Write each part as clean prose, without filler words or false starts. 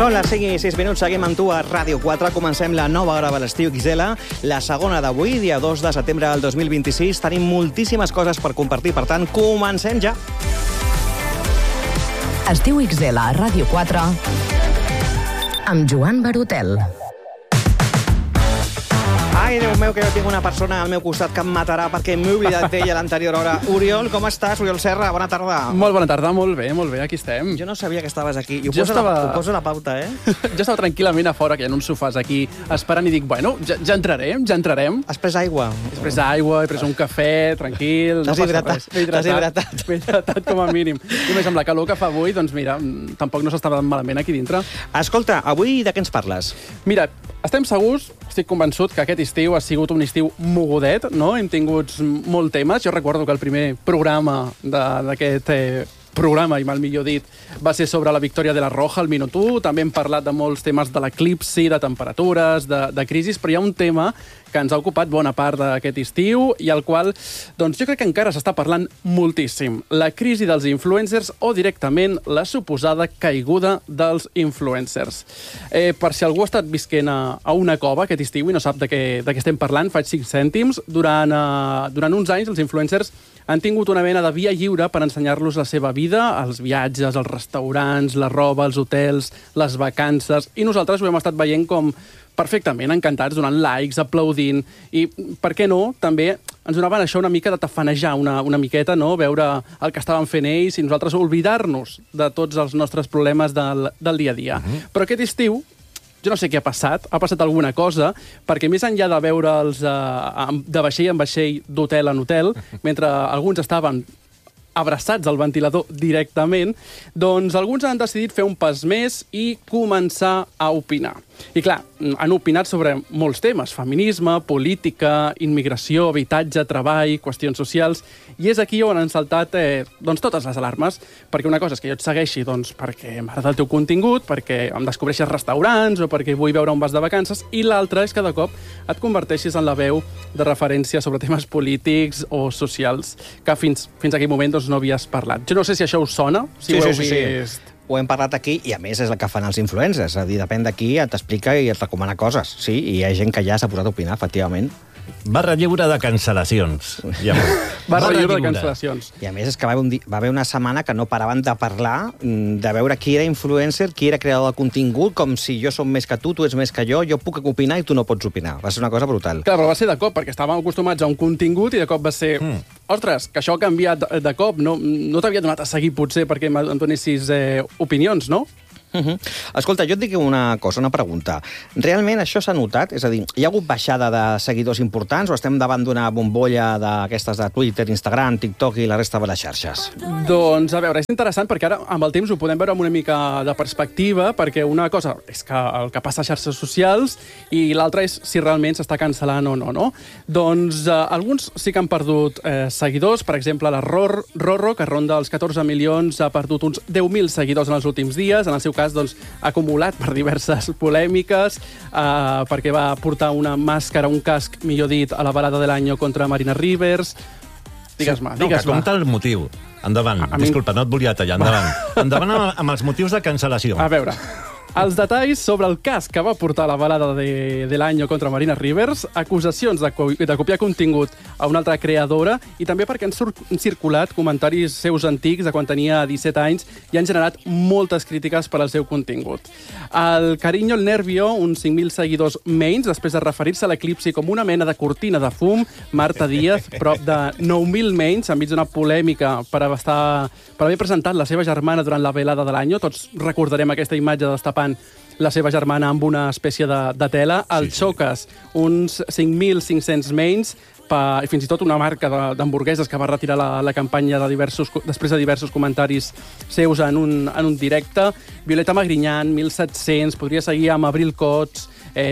Són les 5 i 6 minuts, seguim amb tu a Ràdio 4. Comencem la nova hora de l'estiu XL, la segona d'avui, dia 2 de setembre del 2026. Tenim moltíssimes coses per compartir, per tant, comencem ja. Estiu XL a Ràdio 4 amb Joan Barotel. Ai, Déu meu, que jo tinc una persona al meu costat que em matarà perquè m'he oblidat d'ella a l'anterior hora. Oriol, com estàs? Oriol Serra, bona tarda. Molt bona tarda, molt bé, aquí estem. Jo no sabia que estaves aquí. Ho poso la pauta, eh? Jo estava tranquil·lament a fora, que hi ha uns sofàs aquí, esperant i dic, bueno, ja entrarem. Has pres aigua? He pres aigua, he pres un cafè, tranquil. T'has hidratat? M'he hidratat com a mínim. I més amb la calor que fa avui, doncs mira, tampoc no s'estava malament aquí dintre. Escolta, avui de què ens parles? Mira, estem segurs, estic convençut que aquest estiu ha sigut un estiu mogudet, no? Hem tingut molt temes. Jo recordo que el primer programa d'aquest programa, i mal millor dit, va ser sobre la victòria de la Roja al minut 1. També hem parlat de molts temes de l'eclipsi, de temperatures, de crisis, però hi ha un tema que ens ha ocupat bona part d'aquest estiu i al qual, doncs, jo crec que encara s'està parlant moltíssim. La crisi dels influencers o directament la suposada caiguda dels influencers. Per si algú ha estat visquent a una cova aquest estiu i no sap de què estem parlant, faig 5 cèntims. Durant uns anys els influencers han tingut una mena de via lliure per ensenyar-los la seva vida, els viatges, els restaurants, la roba, els hotels, les vacances, i nosaltres ho hem estat veient com perfectament encantats, donant likes, aplaudint, i, per què no, també ens donaven això una mica de tafanejar, una miqueta, no?, veure el que estaven fent ells i nosaltres oblidar-nos de tots els nostres problemes del dia a dia. Però aquest estiu, jo no sé què ha passat alguna cosa, perquè més enllà de veure'ls de vaixell en vaixell, d'hotel en hotel, mentre alguns estaven abraçats al ventilador directament, doncs alguns han decidit fer un pas més i començar a opinar. I clar, han opinat sobre molts temes: feminisme, política, immigració, habitatge, treball, qüestions socials, i és aquí on han saltat doncs totes les alarmes, perquè una cosa és que jo et segueixi doncs, perquè m'agrada el teu contingut, perquè em descobreixes restaurants o perquè vull veure on vas de vacances, i l'altra és que de cop et converteixis en la veu de referència sobre temes polítics o socials que fins aquell moment doncs, no havies parlat. Jo no sé si això us sona, si ho heu vist. Ho hem parlat aquí, i a més és el que fan els influencers. És a dir, depèn de qui t'explica i et recomana coses. Sí, i hi ha gent que ja s'ha posat a opinar, efectivament. Barra lliure de cancel·lacions. Barra lliure de cancel·lacions. I a més és que va haver una setmana que no paraven de parlar, de veure qui era influencer, qui era creador de contingut, com si jo som més que tu ets més que jo puc opinar i tu no pots opinar. Va ser una cosa brutal. Clar, però va ser de cop, perquè estàvem acostumats a un contingut i de cop va ser... Ostres, que això ha canviat de cop. No t'havia donat a seguir, potser, perquè em donessis opinions, no? Escolta, jo et dic una cosa, una pregunta. Realment això s'ha notat? És a dir, hi ha hagut baixada de seguidors importants o estem davant d'una bombolla d'aquestes de Twitter, Instagram, TikTok i la resta de les xarxes? Doncs, a veure, és interessant perquè ara amb el temps ho podem veure amb una mica de perspectiva, perquè una cosa és que el que passa a xarxes socials i l'altra és si realment s'està cancel·lant o no, no? Doncs alguns sí que han perdut seguidors. Per exemple, la Rorro, que ronda els 14 milions, ha perdut uns 10.000 seguidors en els últims dies. En el seu cas, doncs, acumulat per diverses polèmiques, perquè va portar una màscara, un casc, millor dit, a la balada de l'any contra Marina Rivers. Digues-me. No, que compta el motiu. Endavant. Disculpa, no et volia tallar. Endavant amb els motius de cancel·lació. A veure, els detalls sobre el cas que va portar la balada de l'any contra Marina Rivers, acusacions de copiar contingut a una altra creadora i també perquè han circulat comentaris seus antics de quan tenia 17 anys i han generat moltes crítiques per al seu contingut. El Cariño el Nervio, uns 5.000 seguidors menys, després de referir-se a l'eclipsi com una mena de cortina de fum. Marta Díaz, prop de 9.000 menys, enmig d'una polèmica per haver presentat la seva germana durant la velada de l'any. Tots recordarem aquesta imatge destapant la seva germana amb una espècie de tela. El Xocas, uns 5.500 menys, i fins i tot una marca d'hamburgueses que va retirar la campanya després de diversos comentaris seus en un directe. Violeta Magrinyan, 1.700, podria seguir amb Abril Cols,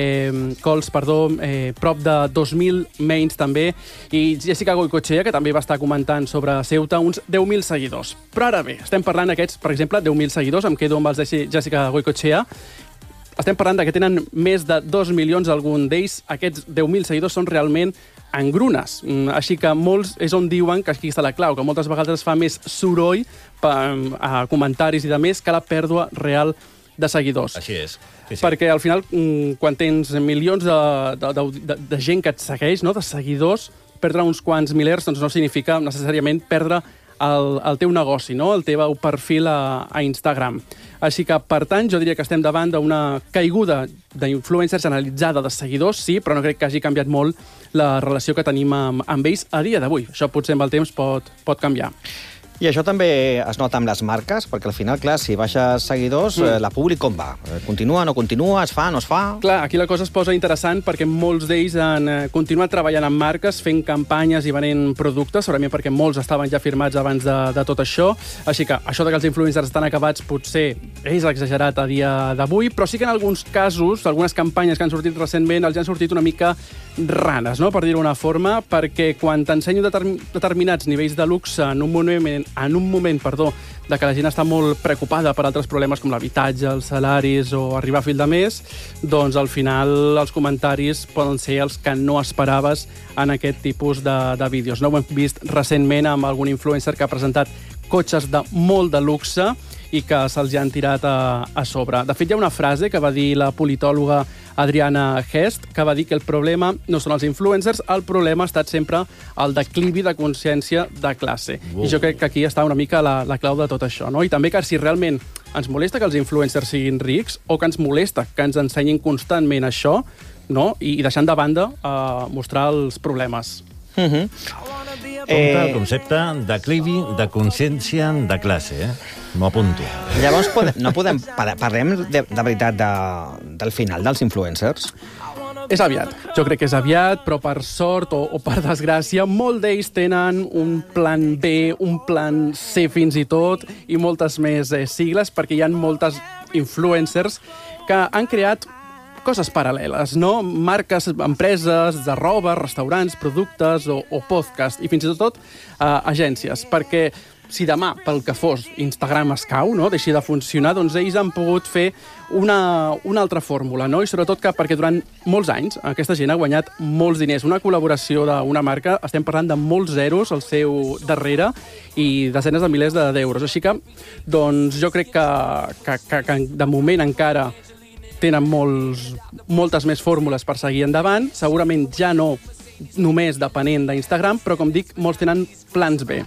prop de 2.000 menys també, i Jessica Goicoechea, que també va estar comentant sobre Ceuta, uns 10.000 seguidors. Però ara bé, estem parlant d'aquests, per exemple, 10.000 seguidors, em quedo amb els de Jessica Goicoechea. Estem parlant que tenen més de 2 milions algun d'ells. Aquests 10.000 seguidors són realment engrunes. Així que molts és on diuen que aquí està la clau, que moltes vegades fa més soroll a comentaris i de més que la pèrdua real de seguidors. Així és. Sí. Perquè al final, quan tens milions de gent que et segueix, no? De seguidors, perdre uns quants milers doncs no significa necessàriament perdre el teu negoci, no? El teu perfil a Instagram. Així que, per tant, jo diria que estem davant d'una caiguda d'influencers generalitzada de seguidors, sí, però no crec que hagi canviat molt la relació que tenim amb ells a dia d'avui. Això potser amb el temps pot canviar. I això també es nota amb les marques, perquè al final, clar, si baixes seguidors, la públic com va? Continua, no continua, es fa, no es fa? Clar, aquí la cosa es posa interessant perquè molts d'ells han continuat treballant amb marques, fent campanyes i venent productes, segurament perquè molts estaven ja firmats abans de tot això. Així que això de que els influencers estan acabats potser és exagerat a dia d'avui, però sí que en alguns casos, algunes campanyes que han sortit recentment, els han sortit una mica ranes, no? Per dir-ho d'una forma, perquè quan t'ensenyo determinats nivells de luxe en un moment de que la gent està molt preocupada per altres problemes com l'habitatge, els salaris o arribar a fi de mes, doncs al final els comentaris poden ser els que no esperaves en aquest tipus de vídeos. No ho hem vist recentment amb algun influencer que ha presentat cotxes de molt de luxe i que se'ls han tirat a sobre. De fet, hi ha una frase que va dir la politòloga Adriana Hest, que va dir que el problema no són els influencers, el problema ha estat sempre el declivi de consciència de classe. I jo crec que aquí està una mica la clau de tot això, no? I també que si realment ens molesta que els influencers siguin rics o que ens molesta que ens ensenyin constantment això, no? I deixant de banda mostrar els problemes. Compte el concepte declivi de consciència de classe, M'ho apunto. Llavors, parlem de veritat del final dels influencers? És aviat. Jo crec que és aviat, però per sort o per desgràcia, molt d'ells tenen un plan B, un plan C fins i tot, i moltes més sigles, perquè hi ha moltes influencers que han creat coses paral·leles, no? Marques, empreses de roba, restaurants, productes o podcast, i fins i tot agències, perquè si demà, pel que fos, Instagram es cau, no? Deixi de funcionar, doncs ells han pogut fer una altra fórmula, no? I sobretot perquè durant molts anys aquesta gent ha guanyat molts diners. Una col·laboració d'una marca, estem parlant de molts zeros al seu darrere i desenes de milers d'euros. Així que, doncs, jo crec que de moment encara tenen moltes més fórmules per seguir endavant, segurament ja no només depenent d'Instagram, però, com dic, molts tenen plans B.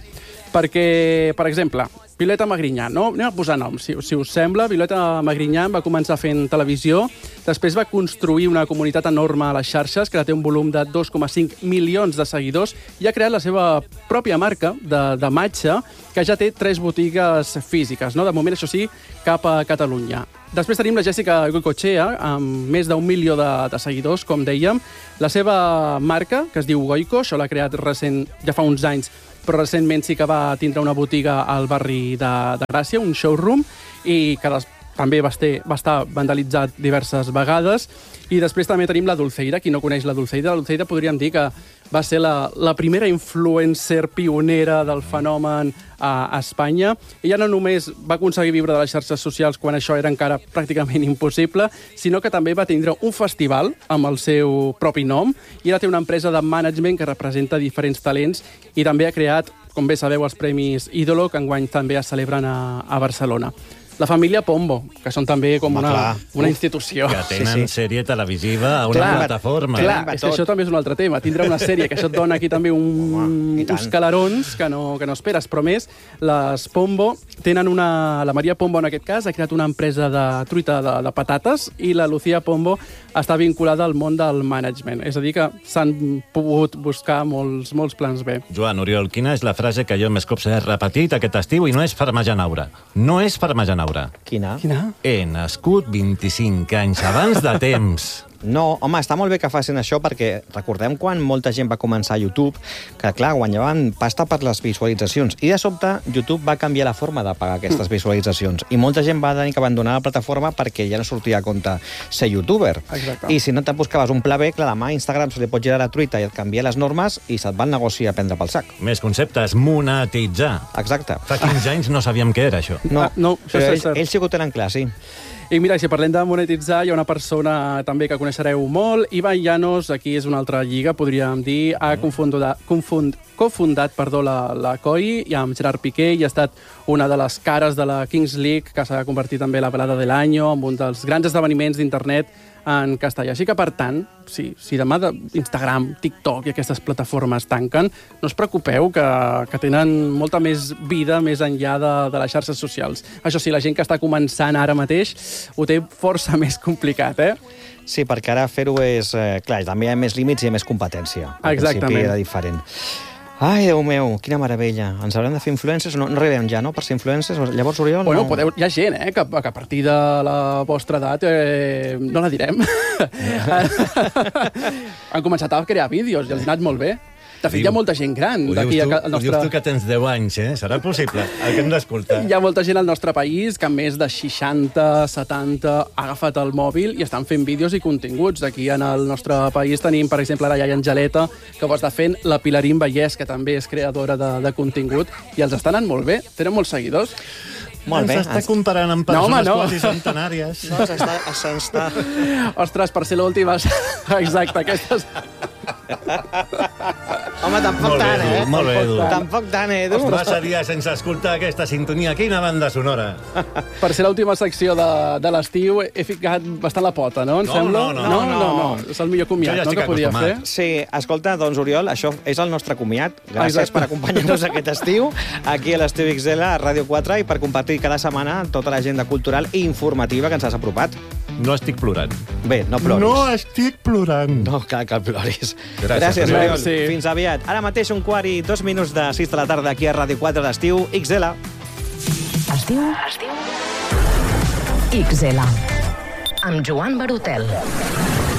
Perquè, per exemple, Violeta Magrinyà, no? Anem a posar noms, si us sembla. Violeta Magrinyà va començar fent televisió, després va construir una comunitat enorme a les xarxes, que ara té un volum de 2,5 milions de seguidors, i ha creat la seva pròpia marca de matxa, que ja té 3 botigues físiques, no? De moment, això sí, cap a Catalunya. Després tenim la Jessica Goicoechea, amb més d'1 milió de seguidors, com dèiem. La seva marca, que es diu Goico, això l'ha creat ja fa uns anys, però recentment sí que va tindre una botiga al barri de Gràcia, un showroom, i que també va estar vandalitzat diverses vegades. I després també tenim la Dulceida. Qui no coneix la Dulceida? La Dulceida podríem dir que va ser la primera influencer pionera del fenomen a Espanya. Ella no només va aconseguir viure de les xarxes socials quan això era encara pràcticament impossible, sinó que també va tindre un festival amb el seu propi nom, i ara té una empresa de management que representa diferents talents, i també ha creat, com bé sabeu, els Premis Ídolo, que enguany també es celebren a Barcelona. La família Pombo, que són també com una institució. Que tenen sèrie televisiva a una plataforma. Clar, és que això també és un altre tema. Tindrà una sèrie que això et dona aquí també uns calarons que no esperes. Però més, les Pombo tenen la Maria Pombo, en aquest cas, ha creat una empresa de truita de patates, i la Lucía Pombo està vinculada al món del management. És a dir, que s'han pogut buscar molts plans B. Joan, Oriol, quina és la frase que jo més cops he repetit aquest estiu i no és farmaganaura? No és farmaganaura. Quina? He nascut 25 anys abans de temps. No, home, està molt bé que facin això, perquè recordem quan molta gent va començar a YouTube, que, clar, guanyaven pasta per les visualitzacions. I de sobte, YouTube va canviar la forma de pagar aquestes visualitzacions. I molta gent va tenir que abandonar la plataforma perquè ja no sortia a compte ser youtuber. Exacte. I si no te buscaves un pla B, clar, demà a Instagram se li pot girar la truita i et canvia les normes i se't va el negoci a prendre pel sac. Més conceptes, monetitzar. Exacte. Fa 15 anys no sabíem què era, això. No, però ells sí que ho tenen clar, sí. I mira, si parlem de monetitzar, hi ha una persona també que coneixereu molt, Ibai Llanos, aquí és una altra lliga, podríem dir, ha cofundat, la COI, i amb Gerard Piqué, i ha estat una de les cares de la Kings League, que s'ha convertit també en la velada de l'any, amb un dels grans esdeveniments d'internet en castellà. Així que, per tant, si demà Instagram, TikTok i aquestes plataformes tanquen, no us preocupeu, que tenen molta més vida més enllà de les xarxes socials. Això sí, la gent que està començant ara mateix ho té força més complicat, Sí, perquè ara fer-ho és... clar, també hi ha més límits i hi ha més competència. Exactament. Al principi era diferent. Ai, Déu meu, quina meravella. Ens haurem de fer influencers? No arribem ja, no?, per ser influencers? Llavors, Oriol... Bueno, hi ha gent, que a partir de la vostra edat, no la direm, han començat a crear vídeos i els ha anat molt bé. De fet, hi ha molta gent gran. Ho dius tu que tens 10 anys, Serà possible, el que hem d'escoltar. Hi ha molta gent al nostre país que amb més de 60, 70 ha agafat el mòbil i estan fent vídeos i continguts. Aquí en el nostre país tenim, per exemple, la iaia Angeleta, que ho està fent, la Pilarín Vallès, que també és creadora de contingut, i els estan anant molt bé. Tenen molts seguidors. Molt bé. Ens està comparant amb persones quasi centenàries. No, s'està... Ostres, per ser l'última... Exacte, aquestes... Home, tampoc tant, Molt bé, Edu. Tampoc tant, Edu. Massa dies sense escoltar aquesta sintonia. Quina banda sonora. Per ser l'última secció de l'estiu he ficat bastant la pota, no? No. És el millor comiat, no?, que podia fer. Sí, escolta, doncs, Oriol, això és el nostre comiat. Gràcies per acompanyar-nos aquest estiu, aquí a l'Estiu XL, a Ràdio 4, i per compartir cada setmana tota l'agenda cultural i informativa que ens has apropat. No estic plorant. Bé, no ploris. No estic plorant. No cal que ploris. Gràcies, Oriol. Sí. Fins aviat. Ara mateix 1:15 de 6 de la tarda aquí a Ràdio 4 d'Estiu XL. Estiu XL. Amb Joan Barotel.